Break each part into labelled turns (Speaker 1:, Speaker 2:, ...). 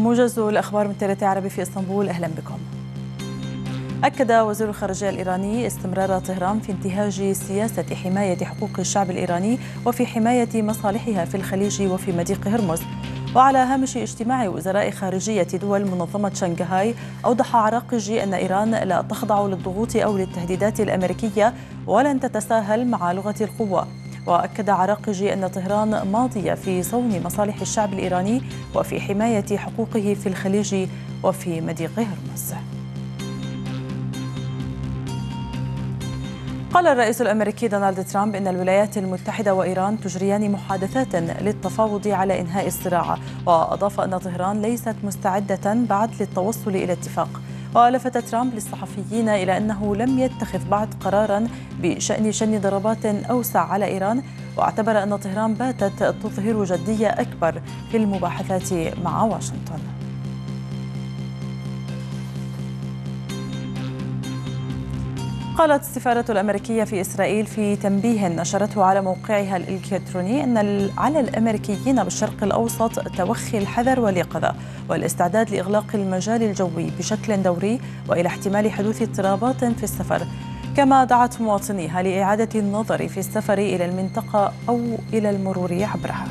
Speaker 1: موجز الأخبار من ترى عربي في اسطنبول، أهلا بكم. أكد وزير الخارجية الإيراني استمرار طهران في انتهاج سياسة حماية حقوق الشعب الإيراني وفي حماية مصالحها في الخليج وفي مضيق هرمز. وعلى هامش اجتماع وزراء خارجية دول منظمة شنغهاي، أوضح عراقجي أن إيران لا تخضع للضغوط أو للتهديدات الأمريكية ولن تتساهل مع لغة القوة. وأكد عراقجي أن طهران ماضية في صون مصالح الشعب الإيراني وفي حماية حقوقه في الخليج وفي مضيق هرمز. قال الرئيس الأمريكي دونالد ترامب إن الولايات المتحدة وإيران تجريان محادثات للتفاوض على إنهاء الصراع، وأضاف أن طهران ليست مستعدة بعد للتوصل إلى اتفاق. ولفت ترامب للصحفيين إلى أنه لم يتخذ بعد قراراً بشأن شن ضربات أوسع على إيران، واعتبر أن طهران باتت تظهر جدية أكبر في المباحثات مع واشنطن. قالت السفارة الأمريكية في إسرائيل في تنبيه نشرته على موقعها الإلكتروني أن على الأمريكيين بالشرق الأوسط توخي الحذر واليقظة والاستعداد لإغلاق المجال الجوي بشكل دوري وإلى احتمال حدوث اضطرابات في السفر، كما دعت مواطنيها لإعادة النظر في السفر إلى المنطقة أو إلى المرور عبرها.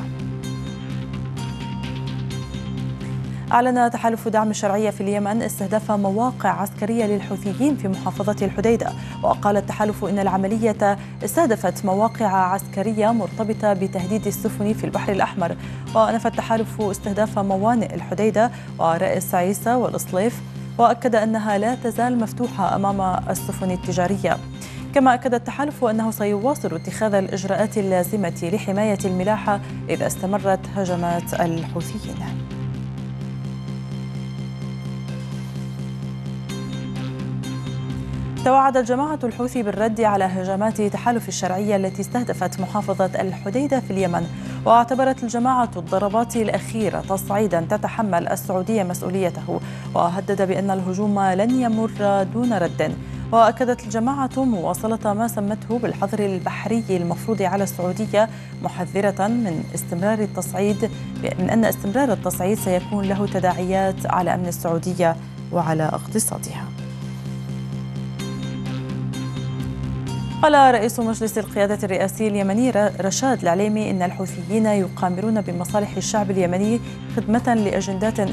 Speaker 1: أعلن تحالف دعم الشرعية في اليمن استهداف مواقع عسكرية للحوثيين في محافظة الحديدة. وقال التحالف إن العملية استهدفت مواقع عسكرية مرتبطة بتهديد السفن في البحر الأحمر. ونفى التحالف استهداف موانئ الحديدة ورأس عيسى والإصليف، وأكد أنها لا تزال مفتوحة أمام السفن التجارية. كما أكد التحالف أنه سيواصل اتخاذ الإجراءات اللازمة لحماية الملاحة إذا استمرت هجمات الحوثيين. توعدت جماعة الحوثي بالرد على هجمات تحالف الشرعية التي استهدفت محافظة الحديدة في اليمن. واعتبرت الجماعة الضربات الأخيرة تصعيدا تتحمل السعودية مسؤوليته، وهدد بأن الهجوم لن يمر دون رد. وأكدت الجماعة مواصلة ما سمته بالحظر البحري المفروض على السعودية، محذرة من أن استمرار التصعيد سيكون له تداعيات على أمن السعودية وعلى اقتصادها. قال رئيس مجلس القيادة الرئاسي اليمني رشاد العليمي إن الحوثيين يقامرون بمصالح الشعب اليمني خدمة لأجندات